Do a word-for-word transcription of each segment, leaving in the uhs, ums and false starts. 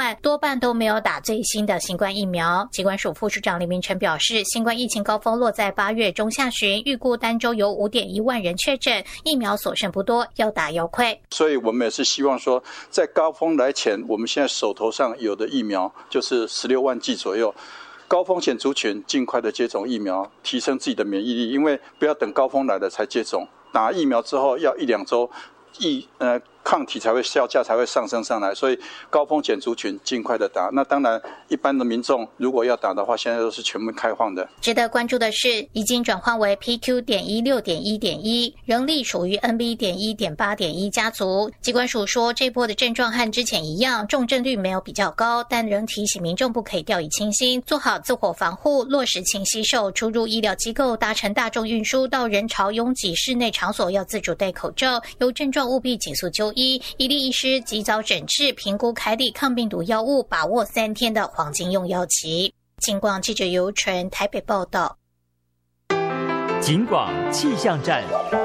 段，多半都没有打最新的新冠疫苗。疾管署副署长李明成表示，新冠疫情高峰落在八月中下旬，预估单周有 五点一万人确诊，疫苗所剩不多，要打要快。 所以我们也是希望说，在高峰来前，我们现在手头上有的疫苗就是十六万剂左右，高风险族群尽快的接种疫苗，提升自己的免疫力，因为不要等高峰来了才接种，打疫苗之后要一两周，疫呃抗体才会效价才会上升上来，所以高风险族群尽快的打。那当然，一般的民众如果要打的话，现在都是全面开放的。 值得关注的是，已经转换为 P Q 点一六点一点一，仍隶属于 N B 点一点八点一家族。疾管署说，这波的症状和之前一样，重症率没有比较高，但仍提醒民众不可以掉以轻心，做好自我防护，落实勤洗手，出入医疗机构、搭乘大众运输到人潮拥挤室内场所要自主戴口罩，有症状务必紧速就医，一例医师及早诊治、评估开立抗病毒药物，把握三天的黄金用药期。警广记者尤纯台北报道。 警广气象站。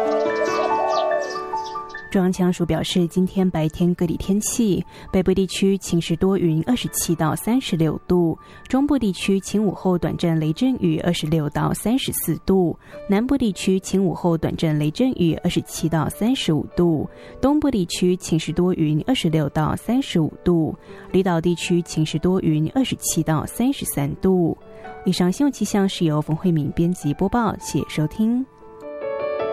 中央气象署表示，今天白天各地天气，北部地区晴时多云，二十七到三十六度；中部地区晴午后短暂雷阵雨，二十六到三十四度；南部地区晴午后短暂雷阵雨，二十七到三十五度；东部地区晴时多云，二十六到三十五度；离岛地区晴时多云，二十七到三十三度。以上新闻气象是由冯慧敏编辑播报，谢谢收听。